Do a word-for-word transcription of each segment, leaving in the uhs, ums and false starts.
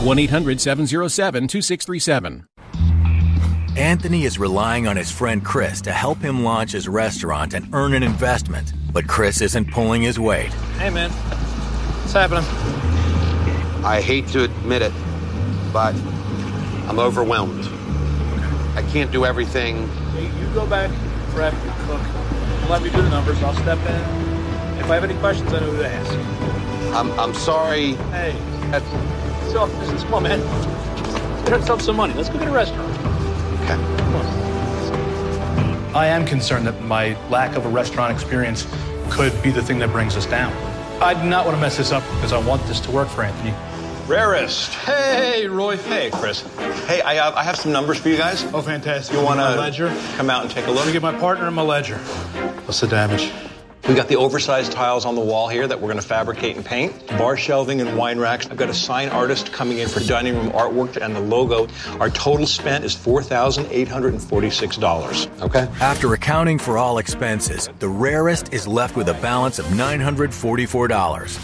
one eight hundred seven oh seven two six three seven. Anthony is relying on his friend Chris to help him launch his restaurant and earn an investment. But Chris isn't pulling his weight. Hey, man. What's happening? I hate to admit it, but I'm overwhelmed. I can't do everything. Hey, you go back, prep, cook. Let me do the numbers. I'll step in. If I have any questions, I know who to ask. I'm I'm sorry. Hey, that's still business. Come on, man. Get ourselves some money. Let's go get a restaurant. Okay. Come on. I am concerned that my lack of a restaurant experience could be the thing that brings us down. I do not want to mess this up because I want this to work for Anthony. Rarest. Hey, Roy. Hey, Chris. Hey, I, uh, I have some numbers for you guys. Oh, fantastic. You want my to ledger? Come out and take a look? Let me get my partner in my ledger. What's the damage? We got the oversized tiles on the wall here that we're going to fabricate and paint. Bar shelving and wine racks. I've got a sign artist coming in for dining room artwork and the logo. Our total spent is four thousand eight hundred forty-six dollars. Okay. After accounting for all expenses, the Rarest is left with a balance of nine hundred forty-four dollars.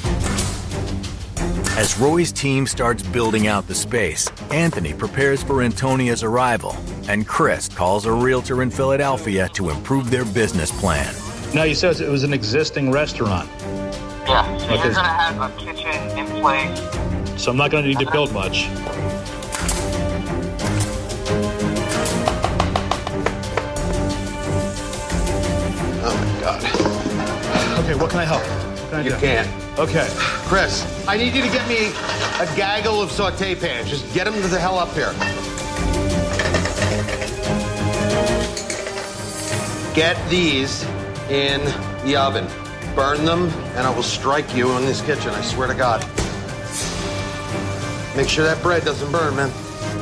As Roy's team starts building out the space, Anthony prepares for Antonia's arrival, and Chris calls a realtor in Philadelphia to improve their business plan. Now, you said it was an existing restaurant. Yeah, so Okay. you're going to have a kitchen in place. So I'm not going to need to build much. Oh my God. Okay, what can I help? What can I You do? can't. Okay. Chris, I need you to get me a gaggle of saute pans. Just get them to the hell up here. Get these in the oven. Burn them, and I will strike you in this kitchen, I swear to God. Make sure that bread doesn't burn, man.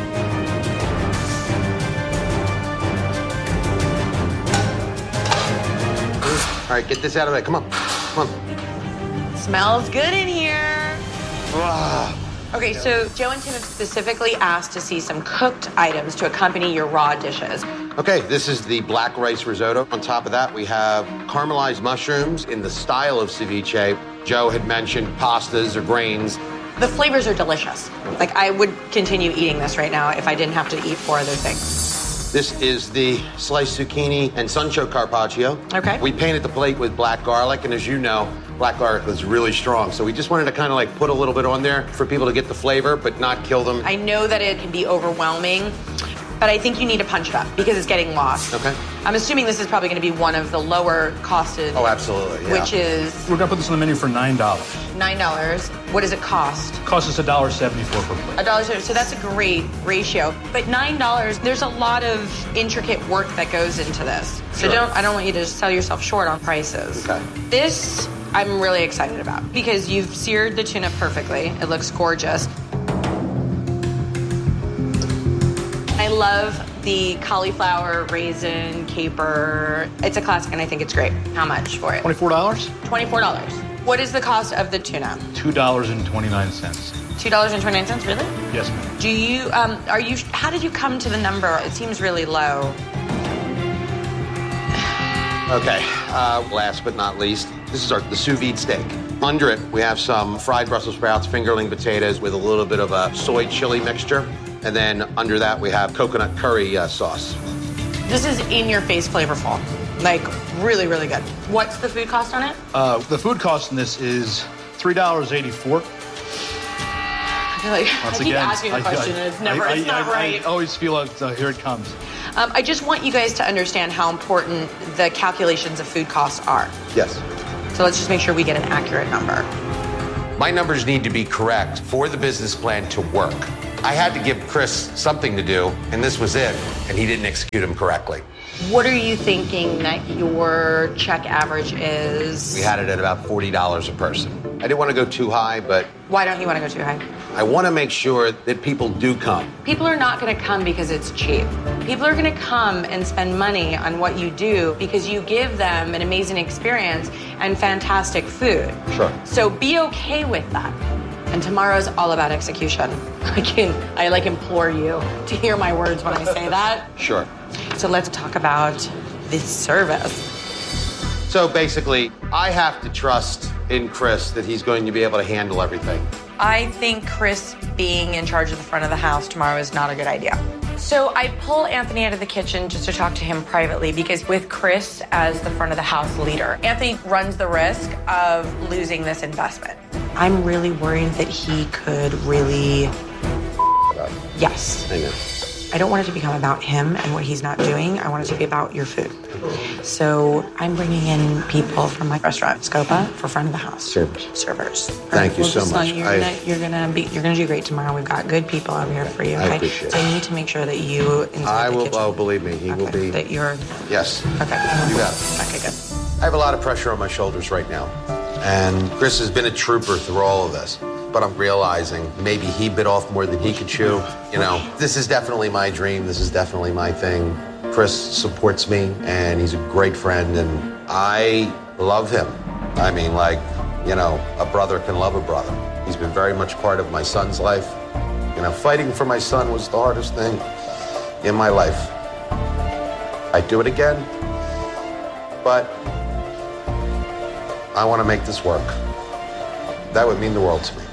All right, get this out of the way. Come on. Come on. Smells good in here. Ah. Okay, so Joe and Tim have specifically asked to see some cooked items to accompany your raw dishes. Okay, this is the black rice risotto. On top of that, we have caramelized mushrooms in the style of ceviche. Joe had mentioned pastas or grains. The flavors are delicious. Like, I would continue eating this right now if I didn't have to eat four other things. This is the sliced zucchini and sunchoke carpaccio. Okay. We painted the plate with black garlic, and as you know, black garlic is really strong. So we just wanted to kind of like put a little bit on there for people to get the flavor, but not kill them. I know that it can be overwhelming, but I think you need to punch it up because it's getting lost. Okay. I'm assuming this is probably going to be one of the lower costed. Oh, absolutely, yeah. Which is We're going to put this on the menu for nine dollars. nine dollars. What does it cost? Costs us one dollar seventy-four per plate. A dollar, so that's a great ratio. But nine dollars, there's a lot of intricate work that goes into this. So Sure. don't I don't want you to sell yourself short on prices. Okay. This I'm really excited about because you've seared the tuna perfectly. It looks gorgeous. I love the cauliflower, raisin, caper. It's a classic and I think it's great. How much for it? twenty-four dollars? twenty-four dollars. What is the cost of the tuna? two dollars and twenty-nine cents. two dollars and twenty-nine cents, really? Yes, ma'am. Do you, um, are you, how did you come to the number? It seems really low. Okay, uh, last but not least, this is our the sous vide steak. Under it, we have some fried Brussels sprouts, fingerling potatoes with a little bit of a soy chili mixture. And then under that, we have coconut curry uh, sauce. This is in your face flavorful. Like, really, really good. What's the food cost on it? Uh, the food cost in this is three dollars and eighty-four cents. I feel like Once I keep again, asking the I- question I- and it's never, I, it's I, not I, right. I always feel like, uh, here it comes. Um, I just want you guys to understand how important the calculations of food costs are. Yes. So let's just make sure we get an accurate number. My numbers need to be correct for the business plan to work. I had to give Chris something to do, and this was it, and he didn't execute them correctly. What are you thinking that your check average is? We had it at about forty dollars a person. I didn't want to go too high, but Why don't you want to go too high? I want to make sure that people do come. People are not going to come because it's cheap. People are going to come and spend money on what you do because you give them an amazing experience and fantastic food. Sure. So be okay with that. And tomorrow's all about execution. I can, I like implore you to hear my words when I say that. Sure. So let's talk about this service. So basically, I have to trust in Chris that he's going to be able to handle everything. I think Chris being in charge of the front of the house tomorrow is not a good idea. So I pull Anthony out of the kitchen just to talk to him privately because with Chris as the front of the house leader, Anthony runs the risk of losing this investment. I'm really worried that he could really... Yes. I know. I don't want it to become about him and what he's not doing. I want it to be about your food. So I'm bringing in people from my restaurant, Scopa, for front of the house. Servers. Servers. Thank you Well, so just much. know You're I- gonna, you're gonna be, you're gonna do great tomorrow. We've got good people over here for you. I Okay? appreciate so it. I need to make sure that you inside I the will, kitchen. oh, believe me, he will Okay, be. That you're. Yes. Okay. You got it. Okay, good. I have a lot of pressure on my shoulders right now. And Chris has been a trooper through all of this. But I'm realizing maybe he bit off more than he could chew. You know, this is definitely my dream. This is definitely my thing. Chris supports me, and he's a great friend, and I love him. I mean, like, you know, a brother can love a brother. He's been very much part of my son's life. You know, fighting for my son was the hardest thing in my life. I'd do it again, but I want to make this work. That would mean the world to me.